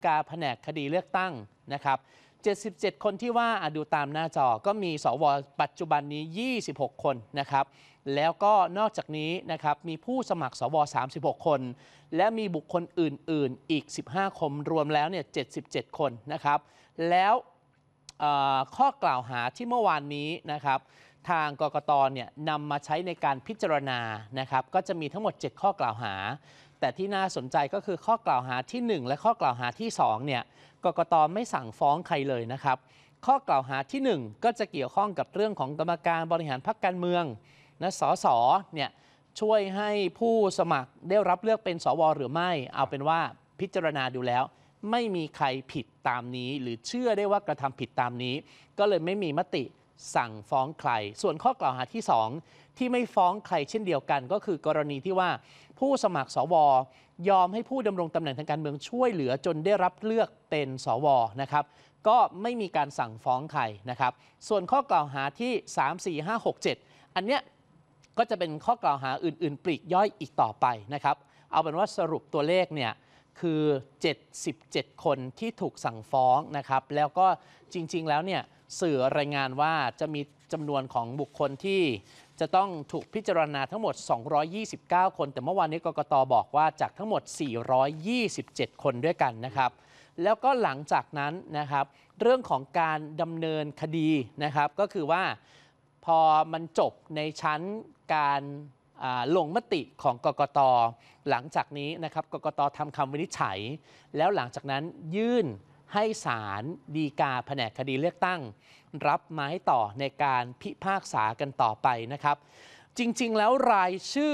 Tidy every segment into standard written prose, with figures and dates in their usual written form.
กาแผนกคดีเลือกตั้งนะครับ77 คนที่ว่าดูตามหน้าจอก็มีสวปัจจุบันนี้26 คนนะครับแล้วก็นอกจากนี้นะครับมีผู้สมัครสว36 คนและมีบุคคลอื่นๆอีก15 คนรวมแล้วเนี่ย77 คนนะครับแล้วข้อกล่าวหาที่เมื่อวานนี้นะครับทางกกตเนี่ยนำมาใช้ในการพิจารณานะครับก็จะมีทั้งหมด7ข้อกล่าวหาแต่ที่น่าสนใจก็คือข้อกล่าวหาที่1และข้อกล่าวหาที่2เนี่ยกกตไม่สั่งฟ้องใครเลยนะครับข้อกล่าวหาที่1ก็จะเกี่ยวข้องกับเรื่องของกรรมการบริหารพรรคการเมืองนะสสเนี่ยช่วยให้ผู้สมัครได้รับเลือกเป็นสวหรือไม่เอาเป็นว่าพิจารณาดูแล้วไม่มีใครผิดตามนี้หรือเชื่อได้ว่ากระทำผิดตามนี้ก็เลยไม่มีมติสั่งฟ้องใครส่วนข้อกล่าวหาที่2ที่ไม่ฟ้องใครเช่นเดียวกันก็คือกรณีที่ว่าผู้สมัครสวยอมให้ผู้ดำรงตำแหน่งทางการเมืองช่วยเหลือจนได้รับเลือกเป็นสวนะครับก็ไม่มีการสั่งฟ้องใครนะครับส่วนข้อกล่าวหาที่3 4 5 6 7อันเนี้ยก็จะเป็นข้อกล่าวหาอื่นๆปลีกย่อยอีกต่อไปนะครับเอาเป็นว่าสรุปตัวเลขเนี่ยคือ77 คนที่ถูกสั่งฟ้องนะครับแล้วก็จริงๆแล้วเนี่ยสื่อรายงานว่าจะมีจำนวนของบุคคลที่จะต้องถูกพิจารณาทั้งหมด229 คนแต่เมื่อวานนี้กกต.บอกว่าจากทั้งหมด427 คนด้วยกันนะครับแล้วก็หลังจากนั้นนะครับเรื่องของการดำเนินคดีนะครับก็คือว่าพอมันจบในชั้นการลงมติของกกต.หลังจากนี้นะครับกกต.ทำคำวินิจฉัยแล้วหลังจากนั้นยื่นให้ศาลฎีกาแผนกคดีเลือกตั้งรับไม้ต่อในการพิพากษากันต่อไปนะครับจริงๆแล้วรายชื่อ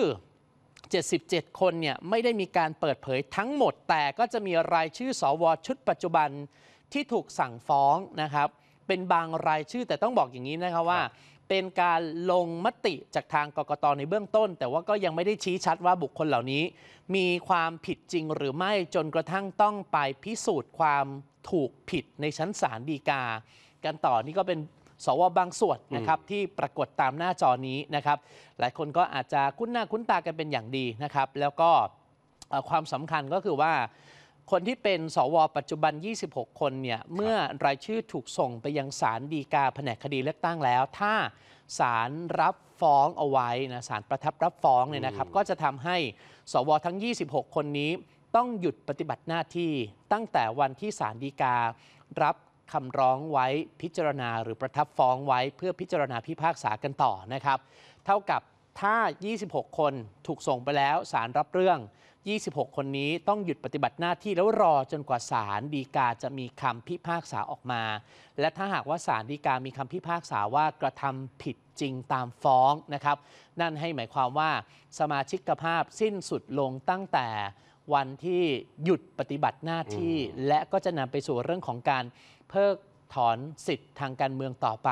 77 คนเนี่ยไม่ได้มีการเปิดเผยทั้งหมดแต่ก็จะมีรายชื่อสวชุดปัจจุบันที่ถูกสั่งฟ้องนะครับเป็นบางรายชื่อแต่ต้องบอกอย่างนี้นะครับว่าเป็นการลงมติจากทางกกต.ในเบื้องต้นแต่ว่าก็ยังไม่ได้ชี้ชัดว่าบุคคลเหล่านี้มีความผิดจริงหรือไม่จนกระทั่งต้องไปพิสูจน์ความถูกผิดในชั้นศาลฎีกากันต่อนี่ก็เป็นสวบางส่วนนะครับที่ปรากฏตามหน้าจอนี้นะครับหลายคนก็อาจจะคุ้นหน้าคุ้นตากันเป็นอย่างดีนะครับแล้วก็ความสำคัญก็คือว่าคนที่เป็นสวปัจจุบัน26 คนเนี่ยเมื่อรายชื่อถูกส่งไปยังศาลฎีกาแผนกคดีเลือกตั้งแล้วถ้าศาลรับฟ้องเอาไว้นะศาลประทับรับฟ้องเนี่ยนะครับก็จะทำให้สวทั้ง26 คนนี้ต้องหยุดปฏิบัติหน้าที่ตั้งแต่วันที่ศาลฎีการับคำร้องไว้พิจารณาหรือประทับฟ้องไว้เพื่อพิจารณาพิพากษากันต่อนะครับเท่ากับถ้า26 คนถูกส่งไปแล้วศาลรับเรื่อง26 คนนี้ต้องหยุดปฏิบัติหน้าที่แล้วรอจนกว่าศาลฎีกาจะมีคำพิพากษาออกมาและถ้าหากว่าศาลฎีกามีคำพิพากษาว่ากระทำผิดจริงตามฟ้องนะครับนั่นให้หมายความว่าสมาชิกภาพสิ้นสุดลงตั้งแต่วันที่หยุดปฏิบัติหน้าที่และก็จะนำไปสู่เรื่องของการเพิกถอนสิทธิ์ทางการเมืองต่อไป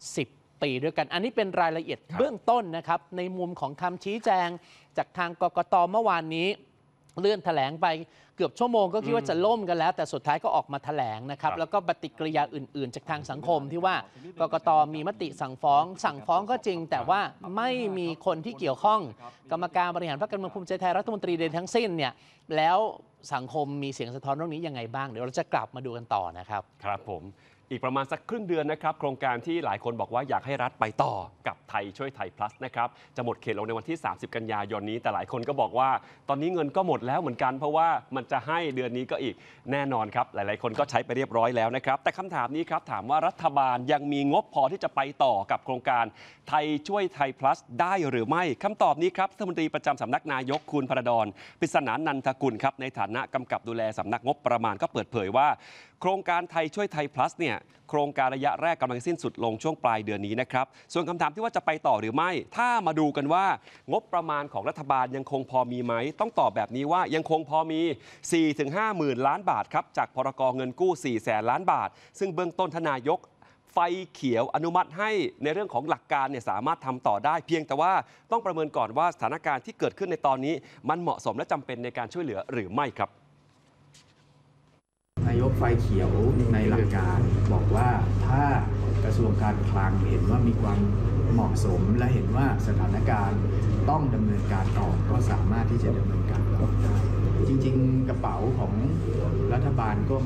10 ปีด้วยกันอันนี้เป็นรายละเอียดเบื้องต้นนะครับในมุมของคำชี้แจงจากทางกกต.เมื่อวานนี้เลื่อนแถลงไปเกือบชั่วโมงก็คิดว่าจะล่มกันแล้วแต่สุดท้ายก็ออกมาแถลงนะครับแล้วก็ปฏิกิริยาอื่นๆจากทางสังคมที่ว่ากกต.มีมติสั่งฟ้องก็จริงแต่ว่าไม่มีคนที่เกี่ยวข้องกรรมการบริหารพรรคการเมืองภูมิใจไทยรัฐมนตรีใดทั้งสิ้นเนี่ยแล้วสังคมมีเสียงสะท้อนเรื่องนี้ยังไงบ้างเดี๋ยวเราจะกลับมาดูกันต่อนะครับครับผมอีกประมาณสักครึ่งเดือนนะครับโครงการที่หลายคนบอกว่าอยากให้รัฐไปต่อกับไทยช่วยไทย plus นะครับจะหมดเขตลงในวันที่30 กันยายนนี้แต่หลายคนก็บอกว่าตอนนี้เงินก็หมดแล้วเหมือนกันเพราะว่ามันจะให้เดือนนี้ก็อีกแน่นอนครับหลายๆคนก็ใช้ไปเรียบร้อยแล้วนะครับแต่คำถามนี้ครับถามว่ารัฐบาลยังมีงบพอที่จะไปต่อกับโครงการไทยช่วยไทย plus ได้หรือไม่คำตอบนี้ครับรัฐมนตรีประจำสำนักนายกคุณพระดอนปริศนานันทกุลครับในฐานะกำกับดูแลสำนักงบประมาณก็เปิดเผยว่าโครงการไทยช่วยไทย plus เนี่ยโครงการระยะแรกกำลังสิ้นสุดลงช่วงปลายเดือนนี้นะครับส่วนคำถามที่ว่าจะไปต่อหรือไม่ถ้ามาดูกันว่างบประมาณของรัฐบาลยังคงพอมีไหมต้องตอบแบบนี้ว่ายังคงพอมี 4-5 หมื่นล้านบาทครับจากพรก.เงินกู้ 400,000 ล้านบาทซึ่งเบื้องต้นทนายกไฟเขียวอนุมัติให้ในเรื่องของหลักการเนี่ยสามารถทำต่อได้เพียงแต่ว่าต้องประเมินก่อนว่าสถานการณ์ที่เกิดขึ้นในตอนนี้มันเหมาะสมและจำเป็นในการช่วยเหลือหรือไม่ครับนายกไฟเขียวในหลักการบอกว่าถ้ากระทรวงการคลังเห็นว่ามีความเหมาะสมและเห็นว่าสถานการณ์ต้องดำเนินการต่อก็สามารถที่จะดำเนินการต่อได้จริงๆกระเป๋าของรัรัฐบาลก็